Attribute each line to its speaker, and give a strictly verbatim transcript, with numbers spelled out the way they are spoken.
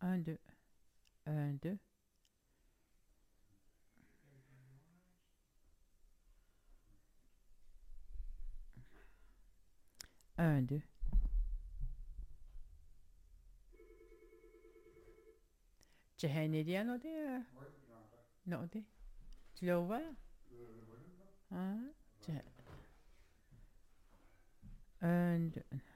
Speaker 1: Un, deux. Un, deux. Un, deux. Tu as un idée à noter? euh?
Speaker 2: Oui, j'entends.
Speaker 1: Noter. Tu l'as ouvert?
Speaker 2: Le, le volume, là?
Speaker 1: Hein? Tu
Speaker 2: Ouais.
Speaker 1: as- Un, deux.